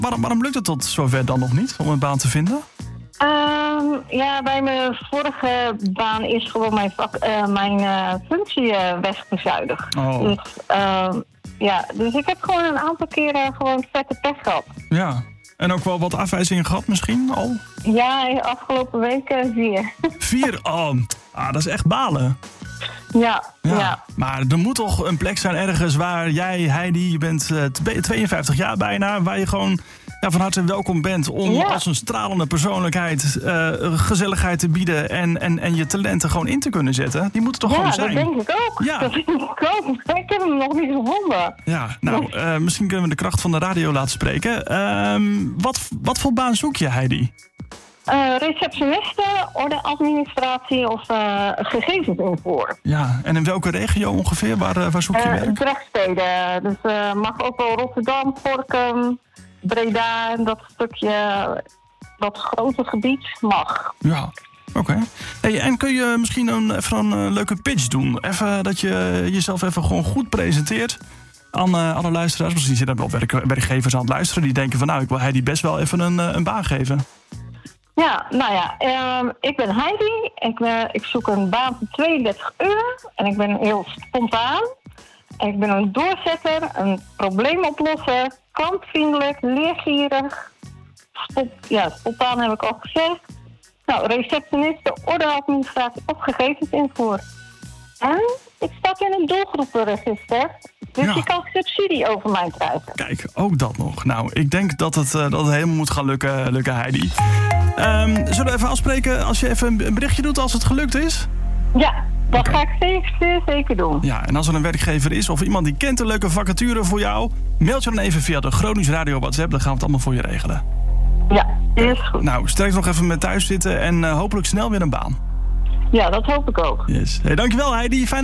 waarom lukt het tot zover dan nog niet om een baan te vinden? Bij mijn vorige baan is gewoon mijn functie wegbezuinigd. Oh. Dus ik heb gewoon een aantal keren gewoon vette pech gehad. Ja, en ook wel wat afwijzingen gehad misschien al? Ja, afgelopen week 4. 4? Oh, dat is echt balen. Ja. Maar er moet toch een plek zijn ergens waar jij, Heidi, je bent 52 jaar bijna, waar je gewoon van harte welkom bent om als een stralende persoonlijkheid gezelligheid te bieden en je talenten gewoon in te kunnen zetten. Die moeten toch gewoon zijn? Ja, dat denk ik ook. Ja. Dat denk ik ook. Ik heb hem nog niet gevonden. Ja, misschien kunnen we de kracht van de radio laten spreken. Wat voor baan zoek je, Heidi? Receptioniste, ordeadministratie of gegevensinvoer. Ja, en in welke regio ongeveer? Waar zoek je werk? Drachtsteden. Dus mag ook wel Rotterdam, Gorinchem, Breda en dat stukje, dat grote gebied mag. Ja, oké. Hey, en kun je misschien even een leuke pitch doen? Even dat je jezelf even gewoon goed presenteert aan alle luisteraars. Misschien zitten er wel werkgevers aan het luisteren die denken van ik wil Heidi best wel even een baan geven. Ja, ik ben Heidi. Ik zoek een baan voor 32 uur. En ik ben heel spontaan. En ik ben een doorzetter, een probleemoplosser, klantvriendelijk, leergierig. Spontaan heb ik al gezegd. Receptioniste, ordeadministratie of gegevensinvoer. En ik sta in een doelgroepenregister. Dus je kan subsidie over mij krijgen. Kijk, ook dat nog. Nou, ik denk dat het helemaal moet gaan lukken Heidi. Zullen we even afspreken als je even een berichtje doet als het gelukt is? Ja, dat ga ik zeker doen. Ja, en als er een werkgever is of iemand die kent een leuke vacature voor jou, meld je dan even via de Gronings Radio WhatsApp. Dan gaan we het allemaal voor je regelen. Ja, is goed. Nou, sterk nog even met thuis zitten en hopelijk snel weer een baan. Ja, dat hoop ik ook. Yes. Hey, dankjewel Heidi. Fijn